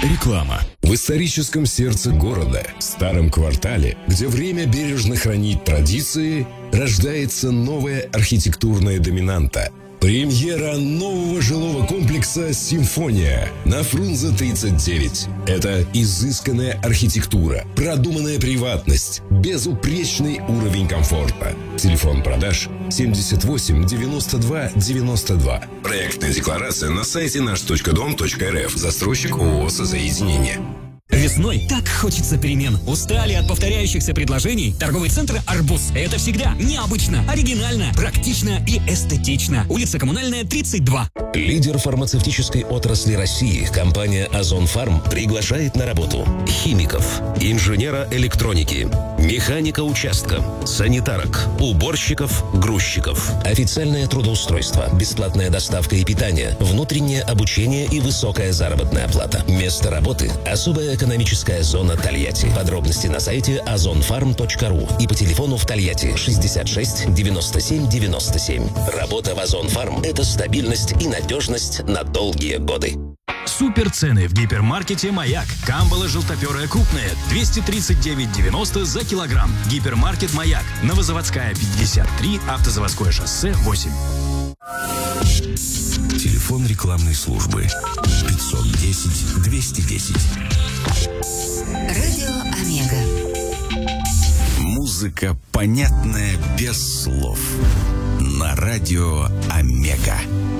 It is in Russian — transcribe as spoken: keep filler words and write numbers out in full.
Реклама. В историческом сердце города, старом квартале, где время бережно хранит традиции, рождается новая архитектурная доминанта. Премьера нового жилого комплекса «Симфония» на Фрунзе тридцать девять. Это изысканная архитектура, продуманная приватность, безупречный уровень комфорта. Телефон продаж семьдесят восемь девяносто два девяносто два. Проектная декларация на сайте наш точка дом точка эр эф. Застройщик ООО «Созаединение». Весной так хочется перемен. Устали от повторяющихся предложений? Торговый центр «Арбуз» — это всегда необычно, оригинально, практично и эстетично. Улица Коммунальная, тридцать два. Лидер фармацевтической отрасли России, компания «Озон Фарм» приглашает на работу химиков, инженера электроники, механика участка, санитарок, уборщиков, грузчиков. Официальное трудоустройство, бесплатная доставка и питание, внутреннее обучение и высокая заработная плата. Место работы – особая экономическая зона Тольятти. Подробности на сайте озон фарм точка ру и по телефону в Тольятти шестьдесят шесть девяносто семь девяносто семь. Работа в «Озон Фарм» – это стабильность и надежность на долгие годы. Супер цены в гипермаркете «Маяк». Камбала желтоперая крупная двести тридцать девять девяносто за килограмм. Гипермаркет «Маяк». Новозаводская пятьдесят три, Автозаводское шоссе восемь. Телефон рекламной службы пятьсот десять двести десять. Радио Омега. Музыка, понятная без слов. На радио Омега.